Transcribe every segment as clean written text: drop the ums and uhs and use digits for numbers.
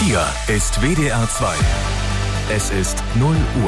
Hier ist WDR 2. Es ist 0 Uhr.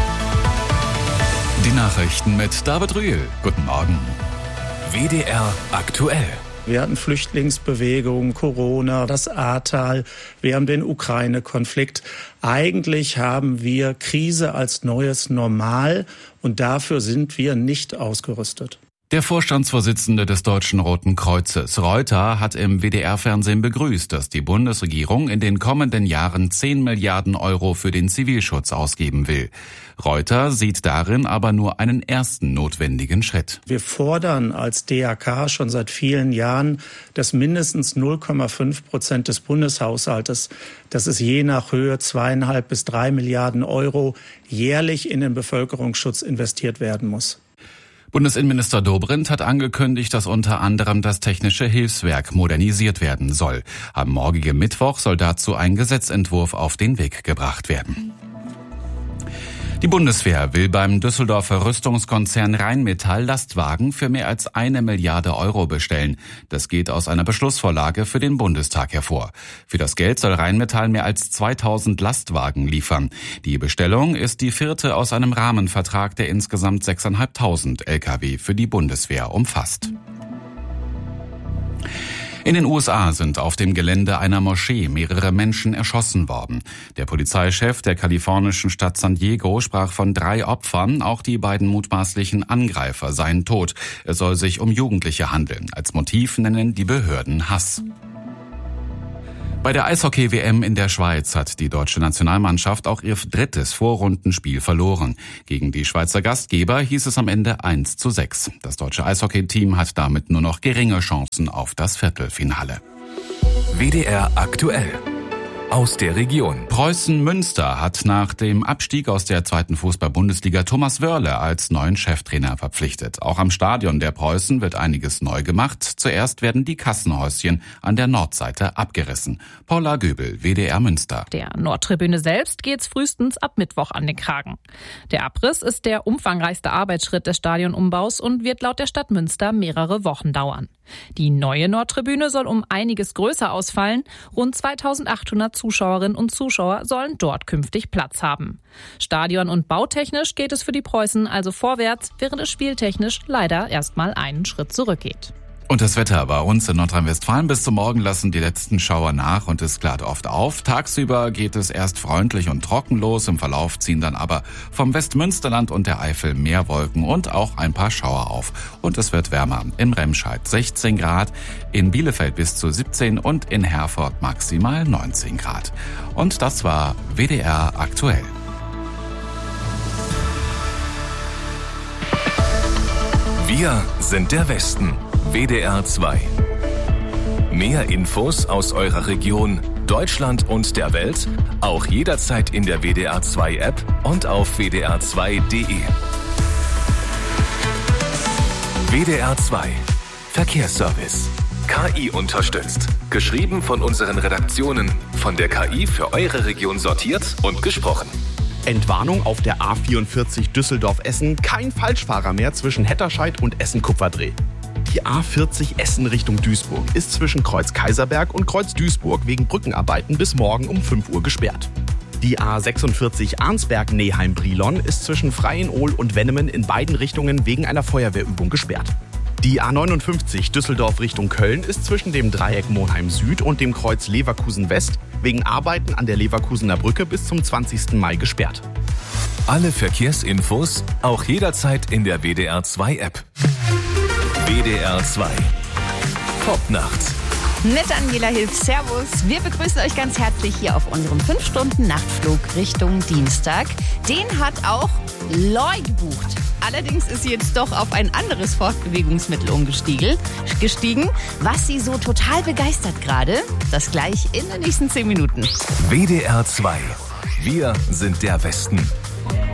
Die Nachrichten mit David Rühl. Guten Morgen. WDR aktuell. Wir hatten Flüchtlingsbewegung, Corona, das Ahrtal, wir haben den Ukraine-Konflikt. Eigentlich haben wir Krise als neues Normal und dafür sind wir nicht ausgerüstet. Der Vorstandsvorsitzende des Deutschen Roten Kreuzes, Reuter, hat im WDR-Fernsehen begrüßt, dass die Bundesregierung in den kommenden Jahren 10 Milliarden Euro für den Zivilschutz ausgeben will. Reuter sieht darin aber nur einen ersten notwendigen Schritt. Wir fordern als DRK schon seit vielen Jahren, dass mindestens 0,5% des Bundeshaushaltes, das ist je nach Höhe 2,5 bis 3 Milliarden Euro, jährlich in den Bevölkerungsschutz investiert werden muss. Bundesinnenminister Dobrindt hat angekündigt, dass unter anderem das Technische Hilfswerk modernisiert werden soll. Am morgigen Mittwoch soll dazu ein Gesetzentwurf auf den Weg gebracht werden. Die Bundeswehr will beim Düsseldorfer Rüstungskonzern Rheinmetall Lastwagen für mehr als 1 Milliarde Euro bestellen. Das geht aus einer Beschlussvorlage für den Bundestag hervor. Für das Geld soll Rheinmetall mehr als 2000 Lastwagen liefern. Die Bestellung ist die 4. aus einem Rahmenvertrag, der insgesamt 6.500 Lkw für die Bundeswehr umfasst. In den USA sind auf dem Gelände einer Moschee mehrere Menschen erschossen worden. Der Polizeichef der kalifornischen Stadt San Diego sprach von 3 Opfern. Auch die beiden mutmaßlichen Angreifer seien tot. Es soll sich um Jugendliche handeln. Als Motiv nennen die Behörden Hass. Bei der Eishockey-WM in der Schweiz hat die deutsche Nationalmannschaft auch ihr 3. Vorrundenspiel verloren. Gegen die Schweizer Gastgeber hieß es am Ende 1:6. Das deutsche Eishockey-Team hat damit nur noch geringe Chancen auf das Viertelfinale. WDR aktuell. Aus der Region. Preußen-Münster hat nach dem Abstieg aus der 2. Fußball-Bundesliga Thomas Wörle als neuen Cheftrainer verpflichtet. Auch am Stadion der Preußen wird einiges neu gemacht. Zuerst werden die Kassenhäuschen an der Nordseite abgerissen. Paula Göbel, WDR Münster. Der Nordtribüne selbst geht's frühestens ab Mittwoch an den Kragen. Der Abriss ist der umfangreichste Arbeitsschritt des Stadionumbaus und wird laut der Stadt Münster mehrere Wochen dauern. Die neue Nordtribüne soll um einiges größer ausfallen. Rund 2800 Zuschauerinnen und Zuschauer sollen dort künftig Platz haben. Stadion- und bautechnisch geht es für die Preußen also vorwärts, während es spieltechnisch leider erstmal einen Schritt zurückgeht. Und das Wetter bei uns in Nordrhein-Westfalen. Bis zum Morgen lassen die letzten Schauer nach und es klart oft auf. Tagsüber geht es erst freundlich und trocken los. Im Verlauf ziehen dann aber vom Westmünsterland und der Eifel mehr Wolken und auch ein paar Schauer auf. Und es wird wärmer. In Remscheid 16 Grad, in Bielefeld bis zu 17 und in Herford maximal 19 Grad. Und das war WDR aktuell. Wir sind der Westen. WDR 2. Mehr Infos aus eurer Region, Deutschland und der Welt, auch jederzeit in der WDR 2 App und auf wdr2.de. WDR 2. Verkehrsservice. KI unterstützt. Geschrieben von unseren Redaktionen, von der KI für eure Region sortiert und gesprochen. Entwarnung auf der A44 Düsseldorf-Essen. Kein Falschfahrer mehr zwischen Hetterscheid und Essen-Kupferdreh. Die A40 Essen Richtung Duisburg ist zwischen Kreuz Kaiserberg und Kreuz Duisburg wegen Brückenarbeiten bis morgen um 5 Uhr gesperrt. Die A46 Arnsberg-Neheim-Brilon ist zwischen Freienohl und Wennemen in beiden Richtungen wegen einer Feuerwehrübung gesperrt. Die A59 Düsseldorf Richtung Köln ist zwischen dem Dreieck Monheim Süd und dem Kreuz Leverkusen West wegen Arbeiten an der Leverkusener Brücke bis zum 20. Mai gesperrt. Alle Verkehrsinfos auch jederzeit in der WDR 2 App. WDR 2. Top-Nacht. Mit Daniela Hilf, Servus. Wir begrüßen euch ganz herzlich hier auf unserem 5-Stunden-Nachtflug Richtung Dienstag. Den hat auch Loi gebucht. Allerdings ist sie jetzt doch auf ein anderes Fortbewegungsmittel umgestiegen. Was sie so total begeistert gerade, das gleich in den nächsten 10 Minuten. WDR 2. Wir sind der Westen.